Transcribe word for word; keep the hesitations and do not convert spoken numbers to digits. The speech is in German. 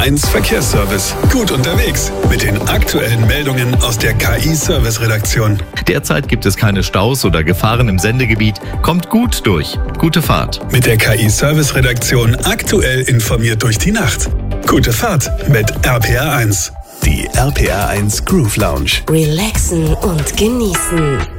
eins Verkehrsservice. Gut unterwegs mit den aktuellen Meldungen aus der K I-Service-Redaktion. Derzeit gibt es keine Staus oder Gefahren im Sendegebiet. Kommt gut durch. Gute Fahrt. Mit der K I-Service-Redaktion aktuell informiert durch die Nacht. Gute Fahrt mit R P R eins. Die R P R eins Groove Lounge. Relaxen und genießen.